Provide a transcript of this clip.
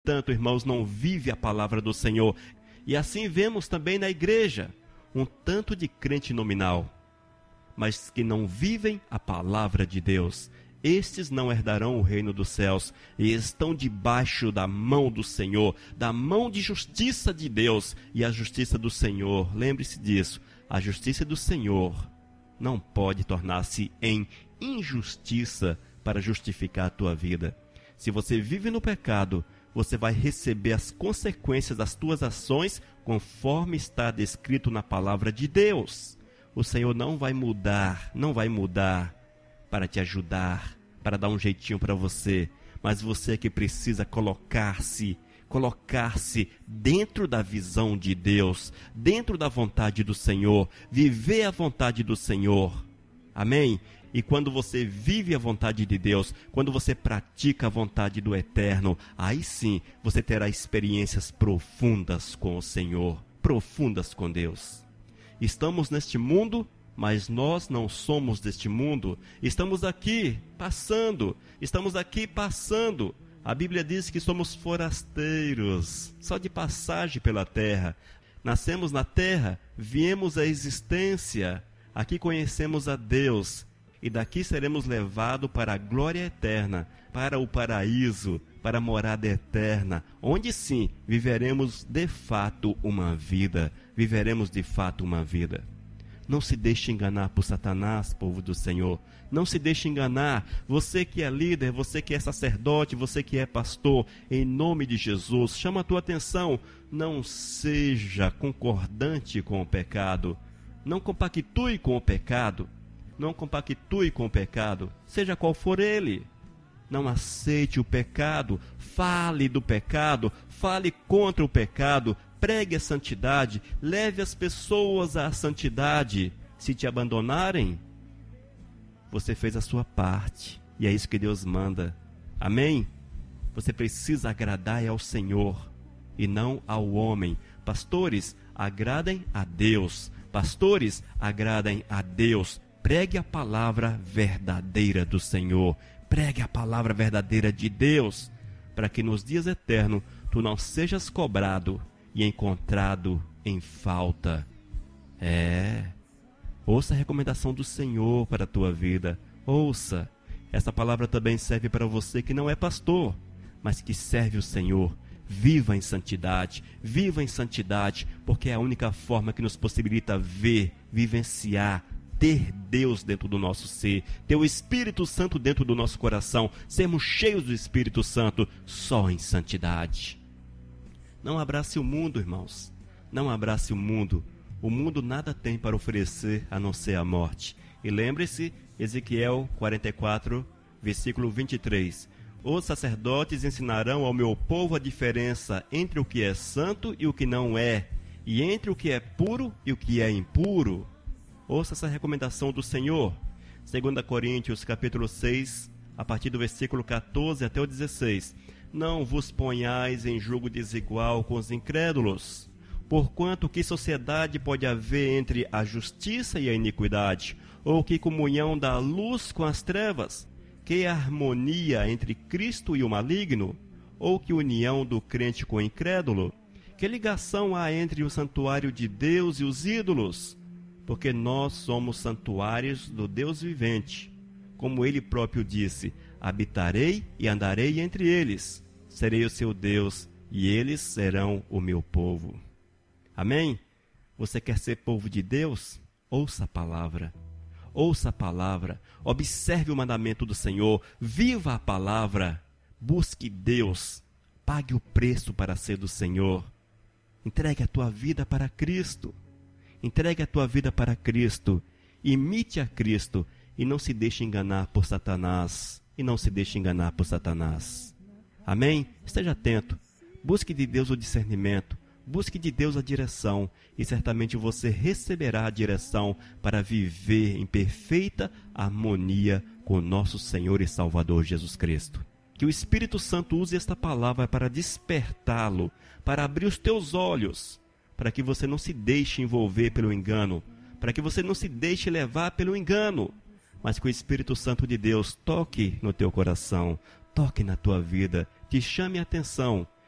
tanto, irmãos, não vive a palavra do Senhor. E assim vemos também na igreja um tanto de crente nominal, mas que não vivem a palavra de Deus. Estes não herdarão o reino dos céus e estão debaixo da mão do Senhor, da mão de justiça de Deus. E a justiça do Senhor, lembre-se disso, a justiça do Senhor não pode tornar-se em injustiça para justificar a tua vida. Se você vive no pecado, você vai receber as consequências das tuas ações conforme está descrito na palavra de Deus. O Senhor não vai mudar para te ajudar, para dar um jeitinho para você, mas você que precisa colocar-se dentro da visão de Deus, dentro da vontade do Senhor, viver a vontade do Senhor. Amém? E quando você vive a vontade de Deus, quando você pratica a vontade do Eterno, aí sim você terá experiências profundas com o Senhor, profundas com Deus. Estamos neste mundo, mas nós não somos deste mundo. Estamos aqui passando. A Bíblia diz que somos forasteiros, só de passagem pela terra. Nascemos na terra, viemos à existência. Aqui conhecemos a Deus. E daqui seremos levados para a glória eterna, para o paraíso, para a morada eterna, onde sim viveremos de fato uma vida. Não se deixe enganar por Satanás, povo do Senhor. Não se deixe enganar. Você que é líder, você que é sacerdote, você que é pastor, em nome de Jesus, chama a tua atenção. Não seja concordante com o pecado. Não compactue com o pecado. Seja qual for ele. Não aceite o pecado, fale do pecado, fale contra o pecado, pregue a santidade, leve as pessoas à santidade. Se te abandonarem, você fez a sua parte, e é isso que Deus manda. Amém? Você precisa agradar ao Senhor e não ao homem. Pastores, agradem a Deus. Pregue a palavra verdadeira do Senhor. Pregue a palavra verdadeira de Deus, para que nos dias eternos tu não sejas cobrado e encontrado em falta. Ouça a recomendação do Senhor para a tua vida. Ouça. Essa palavra também serve para você que não é pastor, mas que serve o Senhor. Viva em santidade, porque é a única forma que nos possibilita vivenciar, ter Deus dentro do nosso ser, ter o Espírito Santo dentro do nosso coração, sermos cheios do Espírito Santo só em santidade. Não abrace o mundo, irmãos. Não abrace o mundo. O mundo nada tem para oferecer a não ser a morte. E lembre-se, Ezequiel 44, versículo 23. Os sacerdotes ensinarão ao meu povo a diferença entre o que é santo e o que não é, e entre o que é puro e o que é impuro. Ouça essa recomendação do Senhor. 2 Coríntios capítulo 6, a partir do versículo 14 até o 16. Não vos ponhais em julgo desigual com os incrédulos. Porquanto que sociedade pode haver entre a justiça e a iniquidade? Ou que comunhão da luz com as trevas? Que harmonia entre Cristo e o maligno? Ou que união do crente com o incrédulo? Que ligação há entre o santuário de Deus e os ídolos? Porque nós somos santuários do Deus vivente. Como ele próprio disse, habitarei e andarei entre eles. Serei o seu Deus e eles serão o meu povo. Amém? Você quer ser povo de Deus? Ouça a palavra. Observe o mandamento do Senhor. Viva a palavra. Busque Deus. Pague o preço para ser do Senhor. Entregue a tua vida para Cristo. Imite a Cristo e não se deixe enganar por Satanás. Amém? Esteja atento. Busque de Deus o discernimento. Busque de Deus a direção. E certamente você receberá a direção para viver em perfeita harmonia com nosso Senhor e Salvador Jesus Cristo. Que o Espírito Santo use esta palavra para despertá-lo, para abrir os teus olhos, para que você não se deixe envolver pelo engano, para que você não se deixe levar pelo engano, mas que o Espírito Santo de Deus toque no teu coração, toque na tua vida, te chame a atenção